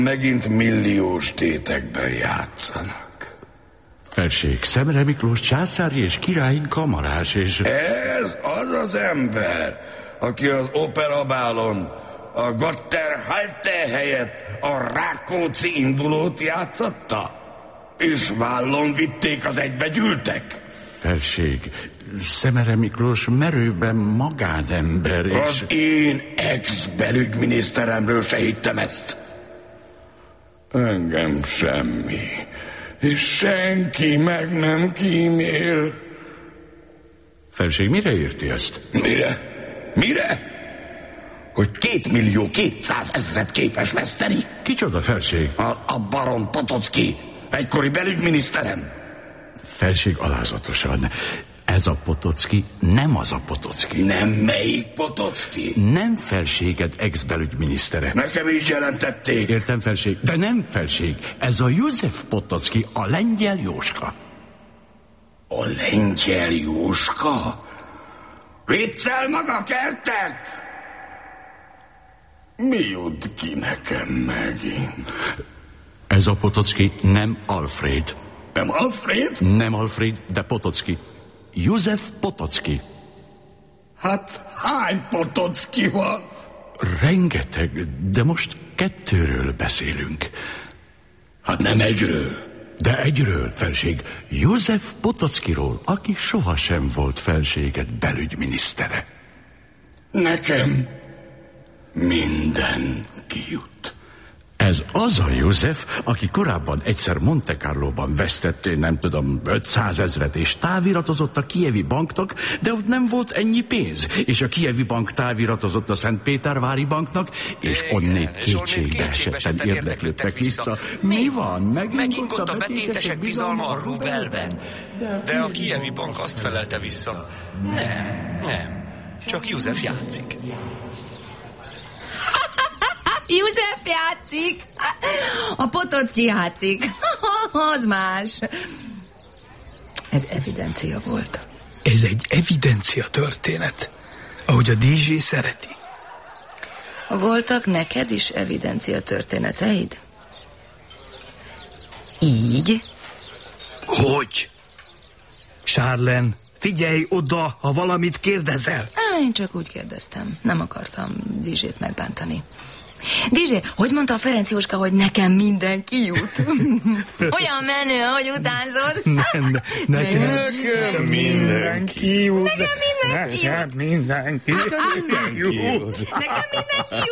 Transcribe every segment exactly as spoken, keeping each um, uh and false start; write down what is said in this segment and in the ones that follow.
Megint milliós tétekben játszanak. Felség, Szemere Miklós császári és királyi kamarás, és... Ez az az ember, aki az operabálon a Gotterhalte helyett a Rákóczi indulót játszotta? És vállon vitték az egybegyűltek? Felség, Szemere Miklós merőben magánember, és... Az én ex-belügyminiszteremről se hittem ezt. Engem semmi, és senki meg nem kímél. Felség, mire érti ezt? Mire? Mire? Hogy két millió kétszáz ezret képes veszteni? Kicsoda, Felség? A, a baron Potocki, egykori belügyminiszterem. Felség, alázatosan. Ez a Potocki nem az a Potocki. Nem melyik Potocki? Nem Felséged ex-belügyminisztere. Nekem így jelentették. Értem, Felség, de nem Felség. Ez a József Potocki, a lengyel Jóska. A lengyel Jóska? Viccel maga, kertek? Mi jut ki nekem megint? Ez a Potocki nem Alfred. Nem Alfred? Nem Alfred, de Potocki. József Potocki. Hát hány Potocki van? Rengeteg, de most kettőről beszélünk. Hát nem egyről. De egyről, Felség. József Potockiról, aki sohasem volt Felséged belügyminisztere. Nekem minden kijut. Ez az a József, aki korábban egyszer Monte Carlóban vesztett, nem tudom, ötszázezret, és táviratozott a Kijevi banknak, de ott nem volt ennyi pénz, és a Kijevi bank táviratozott a Szentpétervári banknak, és onnét kétségbe esetten érdeklődtek vissza. Mi van? Megingott a betétesek bizalma a rubelben. De a Kijevi bank azt felelte vissza. Nem, nem, csak József játszik. József játszik, a Potocki játszik, az más. Ez evidencia volt. Ez egy evidencia történet, ahogy a dé zsé szereti. Voltak neked is evidencia történeteid? Így? Hogy? Charlene, figyelj oda, ha valamit kérdezel. Á, én csak úgy kérdeztem, nem akartam dé zsét megbántani. dé zsé, hogy mondta a Ferenc Jóska, hogy nekem mindenki jut? Olyan menő, hogy utánzod. Nem, nekem, Nekem mindenki jut. Nekem mindenki Nekem jut. mindenki jut. Nekem mindenki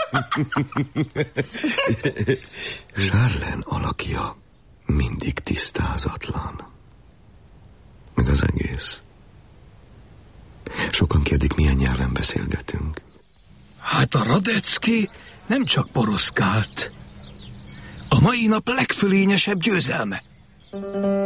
jut. Charlene alakja mindig tisztázatlan. Meg az egész. Sokan kérdik, milyen nyelven beszélgetünk. Hát a Radecki nem csak poroszkált. A mai nap legfölényesebb győzelme.